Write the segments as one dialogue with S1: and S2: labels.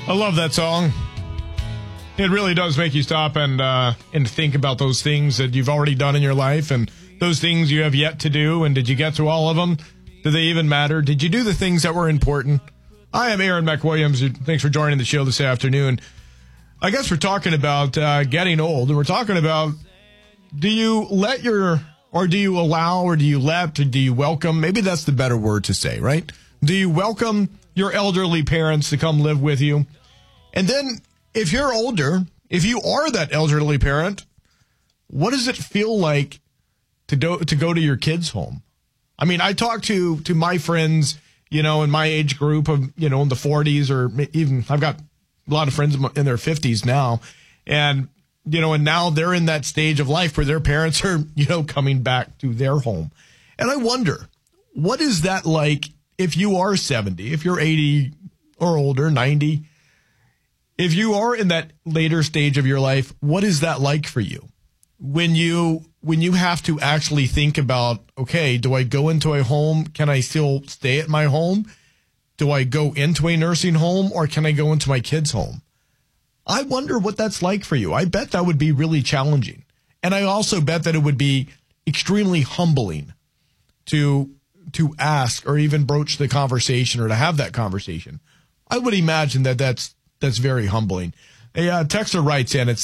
S1: I love that song. It really does make you stop and think about those things that you've already done in your life and those things you have yet to do. And did you get to all of them? Do they even matter? Did you do the things that were important? I am Aaron McWilliams. Thanks for joining the show this afternoon. I guess we're talking about getting old, and we're talking about, do you let your, or do you allow, or do you let, or do you welcome? Maybe that's the better word to say, right? Do you welcome your elderly parents to come live with you? And then if you're older, if you are that elderly parent, what does it feel like to go to your kids' home? I mean, I talk to my friends, in my age group of, in the 40s, or even I've got a lot of friends in their 50s now. And, and now they're in that stage of life where their parents are, coming back to their home. And I wonder, what is that like if you are 70, if you're 80 or older, 90? If you are in that later stage of your life, what is that like for you? When you have to actually think about, okay, do I go into a home? Can I still stay at my home? Do I go into a nursing home, or can I go into my kid's home? I wonder what that's like for you. I bet that would be really challenging. And I also bet that it would be extremely humbling to ask or even broach the conversation or to have that conversation. I would imagine that that's very humbling. A texter writes in at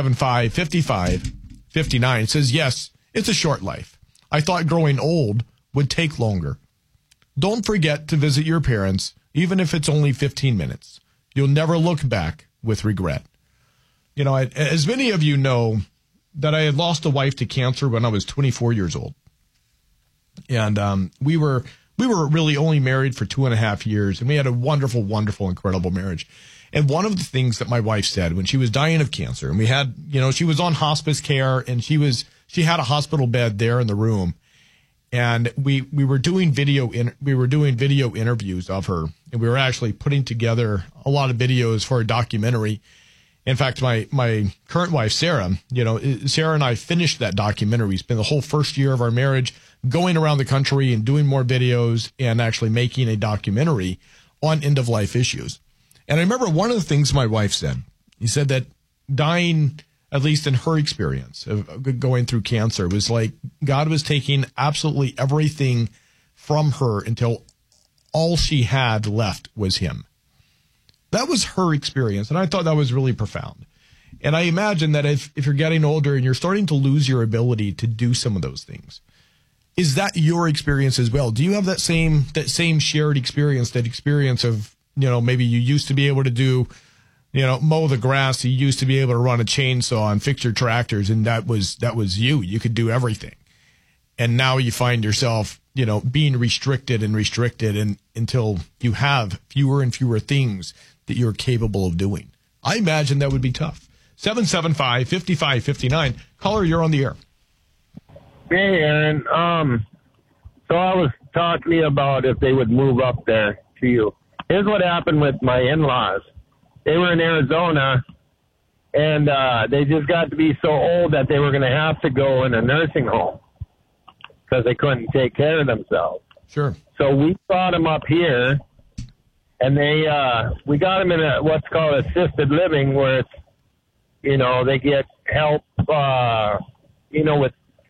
S1: 775-5559. It says, yes, it's a short life. I thought growing old would take longer. Don't forget to visit your parents, even if it's only 15 minutes. You'll never look back with regret. As many of you know, that I had lost a wife to cancer when I was 24 years old. And we were really only married for 2.5 years, and we had a wonderful, wonderful, incredible marriage. And one of the things that my wife said when she was dying of cancer, and we had, she was on hospice care, and she had a hospital bed there in the room, and we were doing video interviews of her, and we were actually putting together a lot of videos for a documentary. In fact, my current wife, Sarah, Sarah and I finished that documentary. We spent the whole first year of our marriage going around the country and doing more videos and actually making a documentary on end-of-life issues. And I remember one of the things my wife said. He said that dying, at least in her experience of going through cancer, was like God was taking absolutely everything from her until all she had left was him. That was her experience, and I thought that was really profound. And I imagine that if you're getting older and you're starting to lose your ability to do some of those things, is that your experience as well? Do you have that same shared experience, that experience of, maybe you used to be able to do, mow the grass, you used to be able to run a chainsaw and fix your tractors, and that was you. You could do everything. And now you find yourself, being restricted and until you have fewer and fewer things that you're capable of doing. I imagine that would be tough. 775-5559. Caller, you're on the air.
S2: Hey, Aaron. So I was talking to you about if they would move up there to you. Here's what happened with my in-laws. They were in Arizona, and they just got to be so old that they were going to have to go in a nursing home because they couldn't take care of themselves.
S1: Sure.
S2: So we brought them up here, and we got them in what's called assisted living, where it's, they get help, with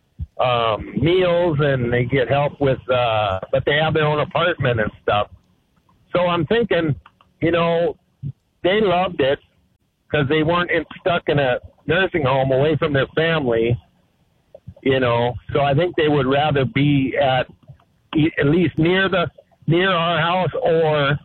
S2: meals, and they get help with, but they have their own apartment and stuff. So I'm thinking, they loved it because they weren't stuck in a nursing home away from their family, So I think they would rather be at least near our house or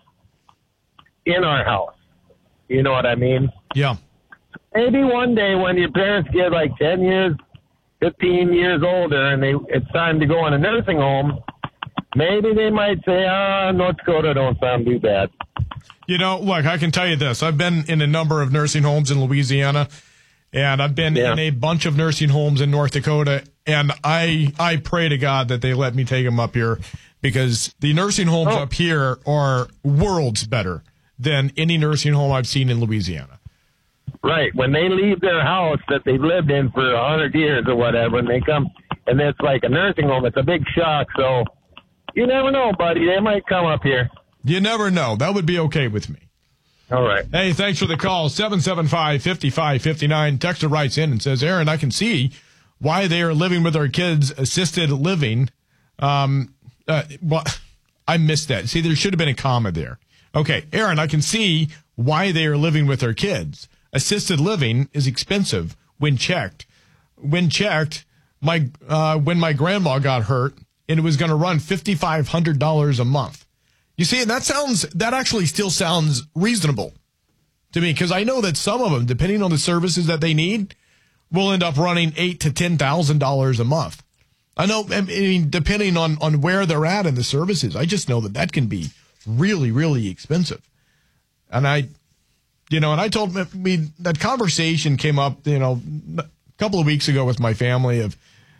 S2: in our house. You know what I mean?
S1: Yeah.
S2: Maybe one day when your parents get like 10 years, 15 years older, and it's time to go in a nursing home, maybe they might say, North Dakota don't sound too bad.
S1: Look, I can tell you this. I've been in a number of nursing homes in Louisiana, and I've been in a bunch of nursing homes in North Dakota, and I pray to God that they let me take them up here, because the nursing homes up here are worlds better than any nursing home I've seen in Louisiana.
S2: Right. When they leave their house that they've lived in for 100 years or whatever, and they come, and it's like a nursing home, it's a big shock. So you never know, buddy. They might come up here.
S1: You never know. That would be okay with me.
S2: All right.
S1: Hey, thanks for the call. 775-5559. Texter writes in and says, Aaron, I can see why they are living with their kids assisted living. Well, I missed that. See, there should have been a comma there. Okay, Aaron, I can see why they are living with their kids. Assisted living is expensive when checked. When my grandma got hurt, and it was going to run $5,500 a month. You see, and that actually still sounds reasonable to me, because I know that some of them, depending on the services that they need, will end up running $8,000 to $10,000 a month. I know, I mean, depending on where they're at in the services, I just know that can be really, really expensive. And I told me that conversation came up, a couple of weeks ago with my family of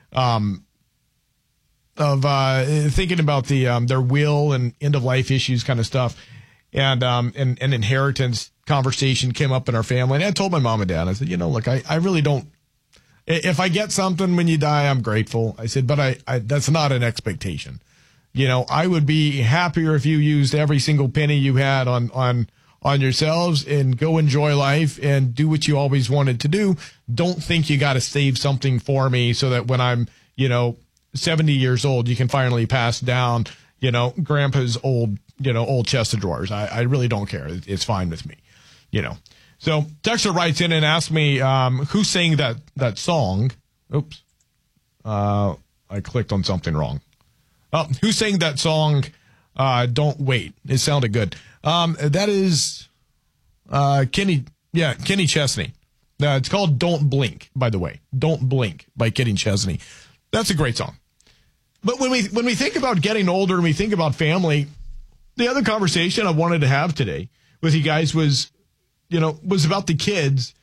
S1: thinking about their will and end of life issues kind of stuff, and an inheritance conversation came up in our family. And I told my mom and dad, I said, look, I really don't. If I get something when you die, I'm grateful. I said, but I that's not an expectation. I would be happier if you used every single penny you had on yourselves and go enjoy life and do what you always wanted to do. Don't think you got to save something for me so that when I'm, 70 years old, you can finally pass down, grandpa's old chest of drawers. I really don't care. It's fine with me, So Texter writes in and asks me, who sang that song? Oops. I clicked on something wrong. Who sang that song? Don't Wait. It sounded good. That is, Kenny Chesney. It's called Don't Blink, by the way. Don't Blink by Kenny Chesney. That's a great song. But when we think about getting older and we think about family, the other conversation I wanted to have today with you guys was about the kids.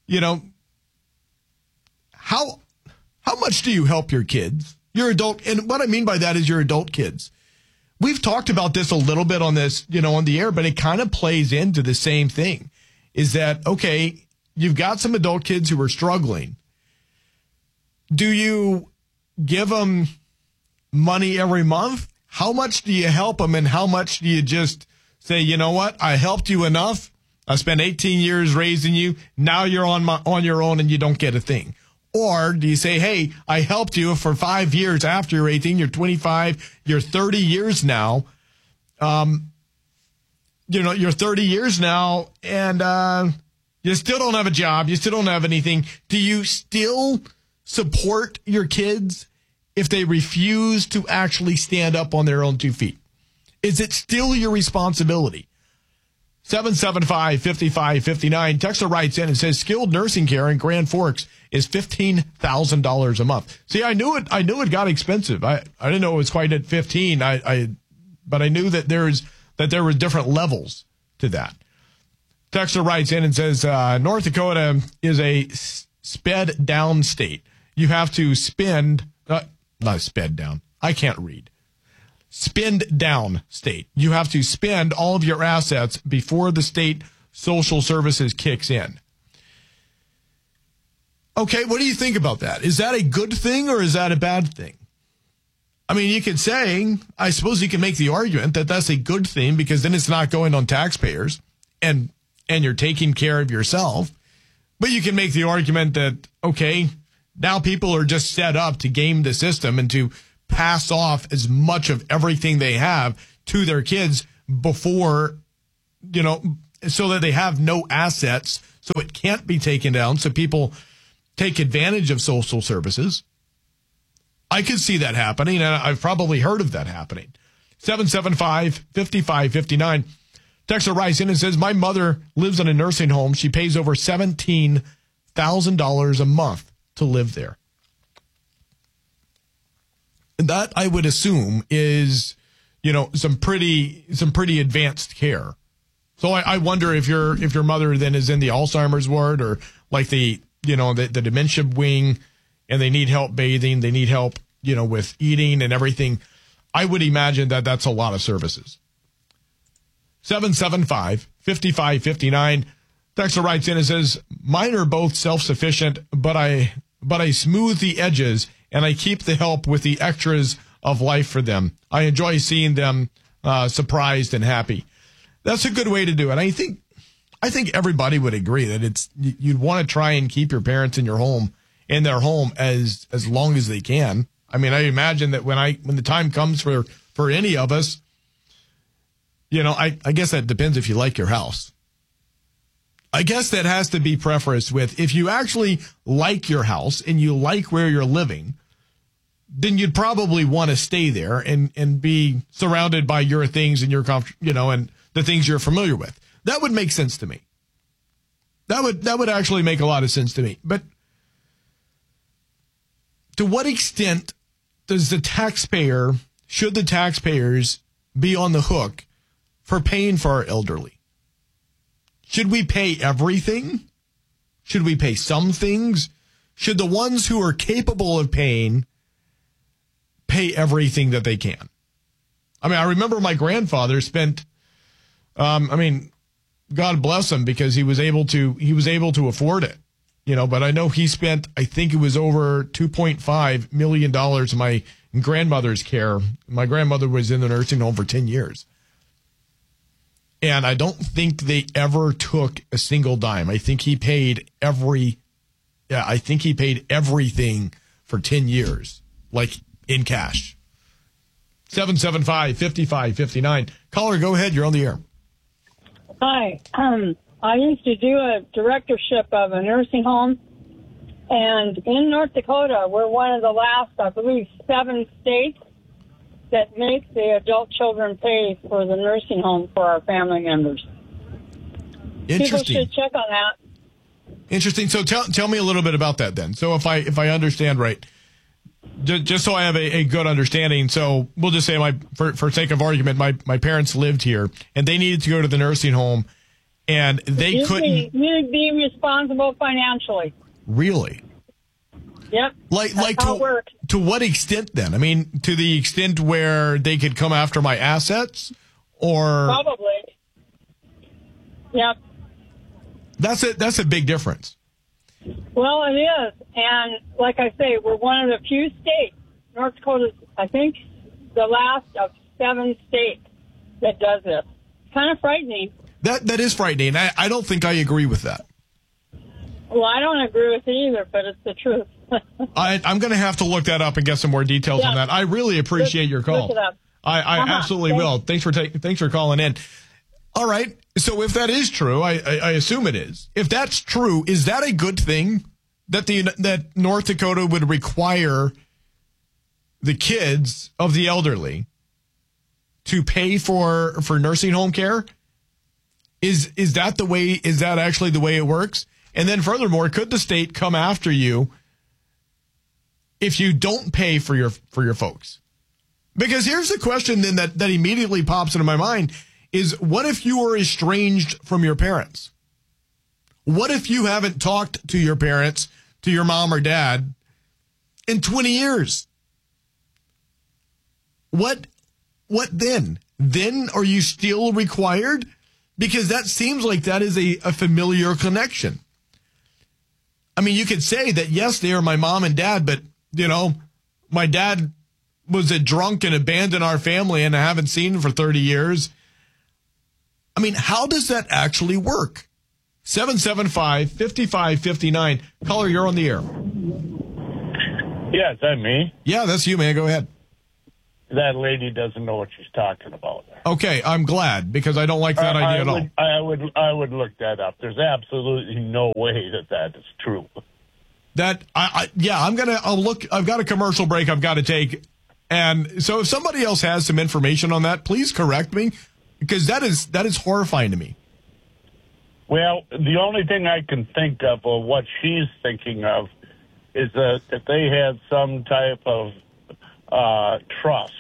S1: How much do you help your kids? Your adult, and what I mean by that is your adult kids. We've talked about this a little bit on this, on the air, but it kind of plays into the same thing. Is that, okay, you've got some adult kids who are struggling. Do you give them money every month? How much do you help them, and how much do you just say, you know what, I helped you enough. I spent 18 years raising you. Now you're on your own and you don't get a thing. Or do you say, hey, I helped you for 5 years after you're 18, you're 25, you're 30 years now. You're 30 years now, and you still don't have a job. You still don't have anything. Do you still support your kids if they refuse to actually stand up on their own 2 feet? Is it still your responsibility? 775-5559. Texter writes in and says skilled nursing care in Grand Forks is $15,000 a month. See, I knew it got expensive. I didn't know it was quite at 15. But I knew that there were different levels to that. Texter writes in and says North Dakota is a sped down state. You have to spend I can't read. Spend down state. You have to spend all of your assets before the state social services kicks in. Okay, what do you think about that? Is that a good thing or is that a bad thing? I mean, you could say, I suppose you can make the argument that that's a good thing because then it's not going on taxpayers and you're taking care of yourself. But you can make the argument that, okay, now people are just set up to game the system and to pass off as much of everything they have to their kids before, so that they have no assets, so it can't be taken down, so people take advantage of social services. I could see that happening, and I've probably heard of that happening. 775-5559. Texter writes in and says, my mother lives in a nursing home. She pays over $17,000 a month to live there. That, I would assume, is, some pretty advanced care. So I wonder if your mother then is in the Alzheimer's ward or like the dementia wing, and they need help bathing, they need help, with eating and everything. I would imagine that that's a lot of services. 775-5559. Texter writes in and says, mine are both self-sufficient, but I smooth the edges and I keep the help with the extras of life for them. I enjoy seeing them surprised and happy. That's a good way to do it. I think, I think everybody would agree that you'd want to try and keep your parents in their home as long as they can. I mean, I imagine that when the time comes for any of us, I guess that depends if you like your house. I guess that has to be prefaced with, if you actually like your house and you like where you're living, then you'd probably want to stay there and be surrounded by your things and your and the things you're familiar with. That would make sense to me. That would actually make a lot of sense to me. But to what extent should the taxpayers be on the hook for paying for our elderly? Should we pay everything? Should we pay some things? Should the ones who are capable of paying pay everything that they can? I mean, I remember my grandfather spent, God bless him, because he was able to afford it, but I know he spent, I think it was over $2.5 million in my grandmother's care. My grandmother was in the nursing home for 10 years. And I don't think they ever took a single dime. I think he paid everything for 10 years, like in cash. 775-5559. Caller, go ahead. You're on the air.
S3: Hi. I used to do a directorship of a nursing home. And in North Dakota, we're one of the last, I believe, 7 states that make the adult children pay for the nursing home for our family members.
S1: Interesting.
S3: People should check on that.
S1: Interesting. So tell me a little bit about that then. So if I understand right, just so I have a good understanding. So we'll just say for sake of argument, my parents lived here and they needed to go to the nursing home and they couldn't.
S3: You'd be responsible financially.
S1: Really?
S3: Yep.
S1: To what extent then? I mean, to the extent where they could come after my assets, or
S3: probably. Yep.
S1: That's a big difference.
S3: Well, it is, and like I say, we're one of the few states. North Dakota's, I think, the last of 7 states that does this. Kind of frightening.
S1: That is frightening. I don't think I agree with that.
S3: Well, I don't agree with it either, but it's the truth.
S1: I'm going to have to look that up and get some more details on that. I really appreciate your call.
S3: Look it up.
S1: I absolutely will. Thanks for calling in. All right. So if that is true, I assume it is. If that's true, is that a good thing that North Dakota would require the kids of the elderly to pay for nursing home care? Is that actually the way it works? And then furthermore, could the state come after you if you don't pay for your folks? Because here's the question then that immediately pops into my mind is, what if you were estranged from your parents? What if you haven't talked to your parents, to your mom or dad, in 20 years? What then? Then are you still required? Because that seems like that is a familiar connection. I mean, you could say that, yes, they are my mom and dad, but, my dad was a drunk and abandoned our family and I haven't seen him for 30 years. I mean, how does that actually work? 775-5559. Caller, you're on the air.
S2: Yeah, is that me?
S1: Yeah, that's you, man. Go ahead.
S2: That lady doesn't know what she's talking about.
S1: Okay, I'm glad, because I don't like that idea at all.
S2: I would look that up. There's absolutely no way that is true. I'll look. I've got a commercial break I've got to take. And so if somebody else has some information on that, please correct me, because that is horrifying to me. Well, the only thing I can think of what she's thinking of is that if they had some type of trust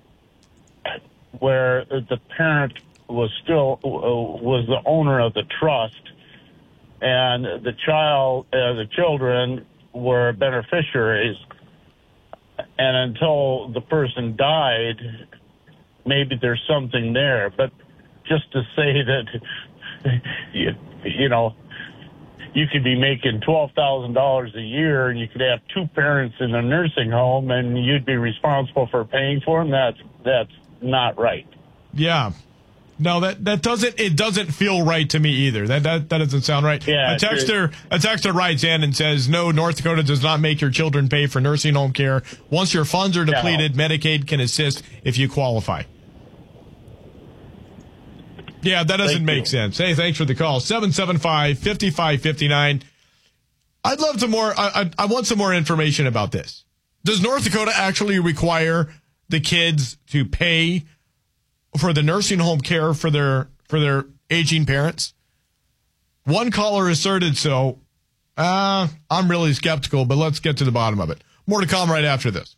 S2: where the parent was the owner of the trust, and the children were beneficiaries, and until the person died, maybe there's something there. But just to say that, you could be making $12,000 a year and you could have 2 parents in a nursing home and you'd be responsible for paying for them, that's not right.
S1: Yeah. No, that doesn't feel right to me either. That doesn't sound right.
S2: Yeah,
S1: a texter writes in and says, no, North Dakota does not make your children pay for nursing home care. Once your funds are depleted, Medicaid can assist if you qualify. Yeah, that doesn't make sense. Hey, thanks for the call. 775-5559. I'd love to more. I want some more information about this. Does North Dakota actually require the kids to pay for the nursing home care for their aging parents? One caller asserted so. I'm really skeptical, but let's get to the bottom of it. More to come right after this.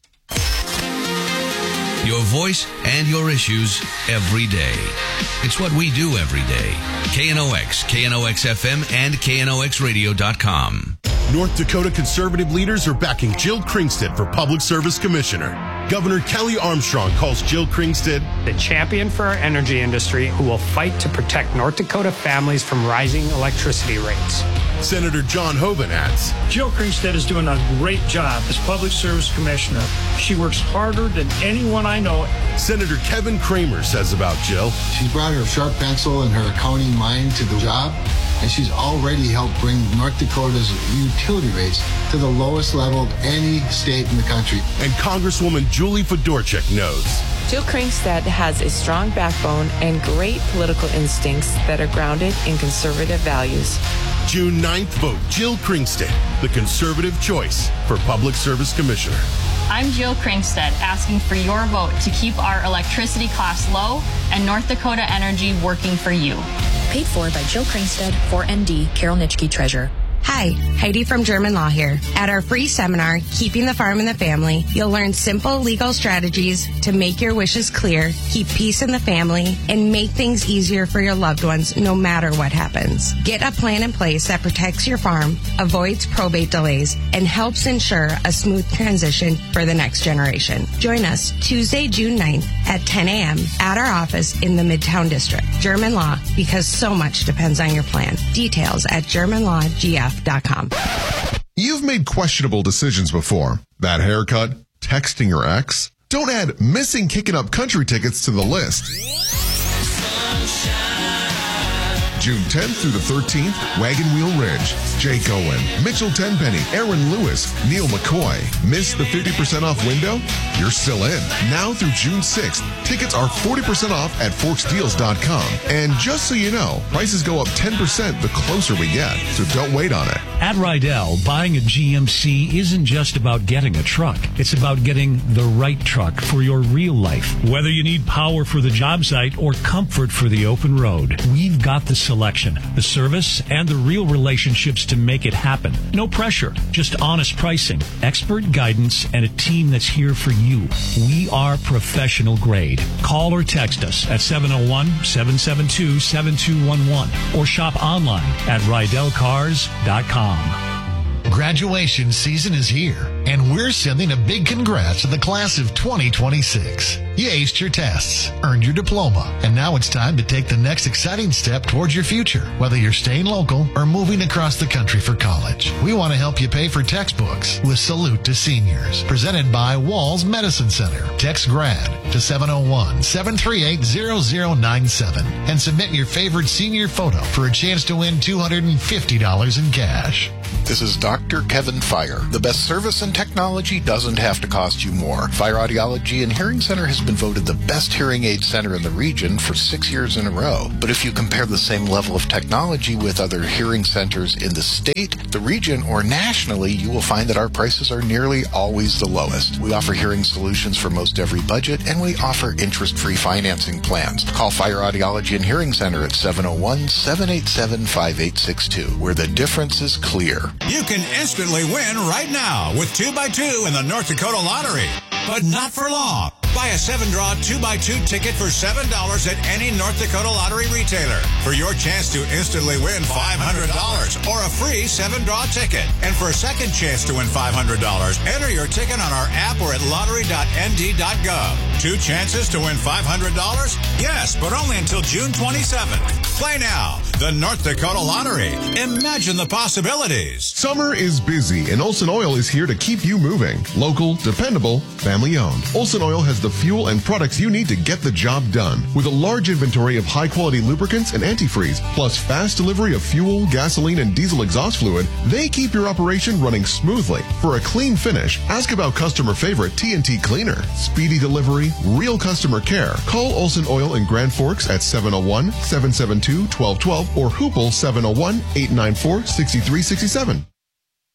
S4: Your voice and your issues every day. It's what we do every day. KNOX, KNOX-FM, and KNOXradio.com.
S5: North Dakota conservative leaders are backing Jill Kringstad for Public Service Commissioner. Governor Kelly Armstrong calls Jill Kringstad
S6: the champion for our energy industry who will fight to protect North Dakota families from rising electricity rates.
S5: Senator John Hoeven adds,
S7: Jill Kringstad is doing a great job as Public Service Commissioner. She works harder than anyone I know.
S5: Senator Kevin Kramer says about Jill,
S8: she's brought her sharp pencil and her accounting mind to the job, and she's already helped bring North Dakota's utility rates to the lowest level of any state in the country.
S5: And Congresswoman Julie Fedorchak knows.
S9: Jill Kringstad has a strong backbone and great political instincts that are grounded in conservative values.
S5: June 9th, vote Jill Kringstad, the conservative choice for Public Service Commissioner.
S10: I'm Jill Kringstad, asking for your vote to keep our electricity costs low and North Dakota Energy working for you.
S11: Paid for by Jill Kringstad, 4ND, Carol Nitschke, Treasurer.
S12: Hi, Heidi from German Law here. At our free seminar, Keeping the Farm in the Family, you'll learn simple legal strategies to make your wishes clear, keep peace in the family, and make things easier for your loved ones no matter what happens. Get a plan in place that protects your farm, avoids probate delays, and helps ensure a smooth transition for the next generation. Join us Tuesday, June 9th at 10 a.m. at our office in the Midtown District. German Law, because so much depends on your plan. Details at GermanLawGF.com.
S13: You've made questionable decisions before. That haircut, texting your ex. Don't add missing Kickin' Up Country tickets to the list. June 10th through the 13th, Wagon Wheel Ridge, Jake Owen, Mitchell Tenpenny, Aaron Lewis, Neil McCoy. Miss the 50% off window? You're still in. Now through June 6th, tickets are 40% off at ForksDeals.com. And just so you know, prices go up 10% the closer we get, so don't wait on it.
S14: At Rydell, buying a GMC isn't just about getting a truck. It's about getting the right truck for your real life. Whether you need power for the job site or comfort for the open road, we've got the selection, the service, and the real relationships to make it happen. No pressure, just honest pricing, expert guidance, and a team that's here for you. We are professional grade. Call or text us at 701-772-7211 or shop online at RydellCars.com.
S15: Graduation season is here, and we're sending a big congrats to the class of 2026. You aced your tests, earned your diploma, and now it's time to take the next exciting step towards your future, whether you're staying local or moving across the country for college. We want to help you pay for textbooks with Salute to Seniors, presented by Walls Medicine Center. Text GRAD to 701-738-0097 and submit your favorite senior photo for a chance to win $250 in cash.
S16: This is Dr. Kevin Fire. The best service and technology doesn't have to cost you more. Fire Audiology and Hearing Center has been voted the best hearing aid center in the region for 6 years in a row. But if you compare the same level of technology with other hearing centers in the state, the region, or nationally, you will find that our prices are nearly always the lowest. We offer hearing solutions for most every budget, and we offer interest-free financing plans. Call Fire Audiology and Hearing Center at 701-787-5862, where the difference is clear.
S17: You can instantly win right now with 2x2 in the North Dakota Lottery, but not for long. Buy a 7-draw 2x2 ticket for $7 at any North Dakota Lottery retailer for your chance to instantly win $500 or a free 7-draw ticket. And for a second chance to win $500, enter your ticket on our app or at lottery.nd.gov. 2 chances to win $500? Yes, but only until June 27th. Play now. The North Dakota Lottery. Imagine the possibilities.
S13: Summer is busy, and Olson Oil is here to keep you moving. Local, dependable, family-owned. Olson Oil has the fuel and products you need to get the job done. With a large inventory of high-quality lubricants and antifreeze, plus fast delivery of fuel, gasoline, and diesel exhaust fluid, they keep your operation running smoothly. For a clean finish, ask about customer favorite TNT Cleaner. Speedy delivery, real customer care. Call Olson Oil in Grand Forks at 701-772-1212 or Hoople 701-894-6367.